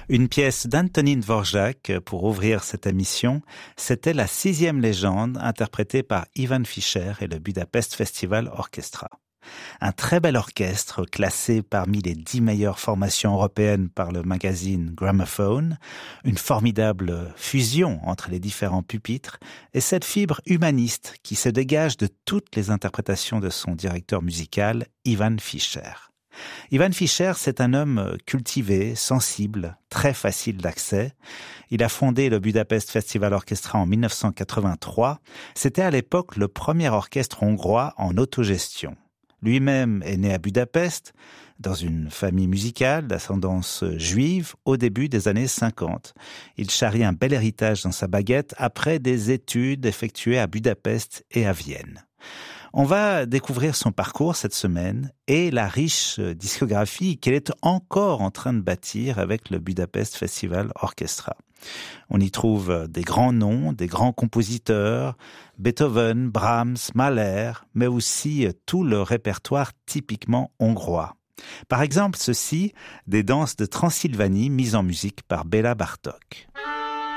Une pièce d'Antonín Dvořák pour ouvrir cette émission, c'était la 6e légende interprétée par Ivan Fischer et le Budapest Festival Orchestra. Un très bel orchestre classé parmi les 10 meilleures formations européennes par le magazine Gramophone, une formidable fusion entre les différents pupitres et cette fibre humaniste qui se dégage de toutes les interprétations de son directeur musical, Ivan Fischer. Ivan Fischer, c'est un homme cultivé, sensible, très facile d'accès. Il a fondé le Budapest Festival Orchestra en 1983. C'était à l'époque le premier orchestre hongrois en autogestion. Lui-même est né à Budapest, dans une famille musicale d'ascendance juive au début des années 50. Il charrie un bel héritage dans sa baguette après des études effectuées à Budapest et à Vienne. On va découvrir son parcours cette semaine et la riche discographie qu'elle est encore en train de bâtir avec le Budapest Festival Orchestra. On y trouve des grands noms, des grands compositeurs, Beethoven, Brahms, Mahler, mais aussi tout le répertoire typiquement hongrois. Par exemple, ceci, des danses de Transylvanie mises en musique par Béla Bartók.